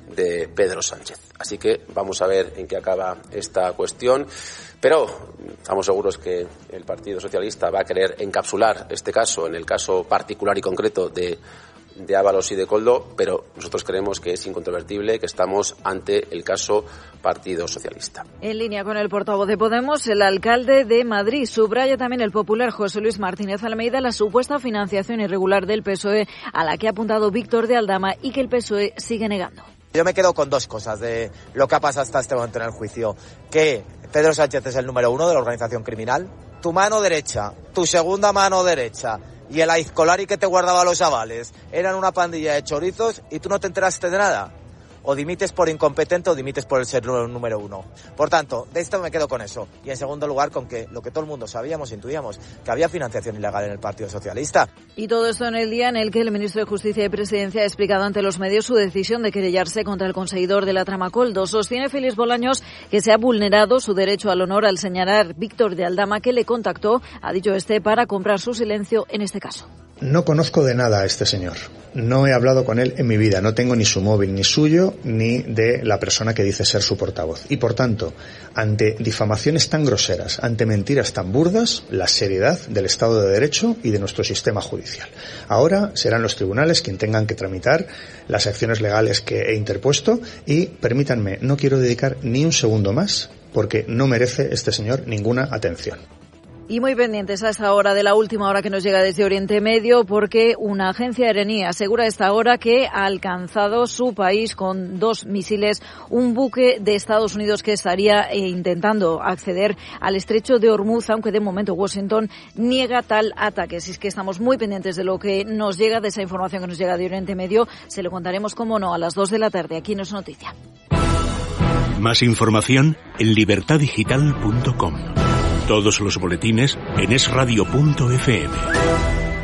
de Pedro Sánchez. Así que vamos a ver en qué acaba esta cuestión, pero estamos seguros que el Partido Socialista va a querer encapsular este caso en el caso particular y concreto de Ábalos y de Koldo, pero nosotros creemos que es incontrovertible que estamos ante el caso Partido Socialista. En línea con el portavoz de Podemos, el alcalde de Madrid subraya también el popular José Luis Martínez Almeida la supuesta financiación irregular del PSOE a la que ha apuntado Víctor de Aldama y que el PSOE sigue negando. Yo me quedo con dos cosas de lo que ha pasado hasta este momento en el juicio. Que Pedro Sánchez es el número 1 de la organización criminal. Tu mano derecha, tu segunda mano derecha y el aizcolari que te guardaba los avales eran una pandilla de chorizos y tú no te enteraste de nada. O dimites por incompetente o dimites por el ser número 1. Por tanto, de esto me quedo con eso. Y en segundo lugar, con que lo que todo el mundo sabíamos, intuíamos, que había financiación ilegal en el Partido Socialista. Y todo esto en el día en el que el ministro de Justicia y Presidencia ha explicado ante los medios su decisión de querellarse contra el conseguidor de la trama Koldo. Sostiene Félix Bolaños que se ha vulnerado su derecho al honor al señalar Víctor de Aldama que le contactó, ha dicho para comprar su silencio en este caso. No conozco de nada a este señor. No he hablado con él en mi vida. No tengo ni su móvil, ni suyo, ni de la persona que dice ser su portavoz. Y por tanto, ante difamaciones tan groseras, ante mentiras tan burdas, la seriedad del Estado de Derecho y de nuestro sistema judicial. Ahora serán los tribunales quienes tengan que tramitar las acciones legales que he interpuesto y, permítanme, no quiero dedicar ni un segundo más porque no merece este señor ninguna atención. Y muy pendientes a esta hora de la última hora que nos llega desde Oriente Medio, porque una agencia iraní asegura a esta hora que ha alcanzado su país con 2 misiles un buque de Estados Unidos que estaría intentando acceder al estrecho de Hormuz, aunque de momento Washington niega tal ataque. Así es que estamos muy pendientes de lo que nos llega, de esa información que nos llega de Oriente Medio. Se lo contaremos, como no, a las 2 de la tarde. Aquí en Es Noticia. Más información en libertadigital.com. Todos los boletines en esradio.fm.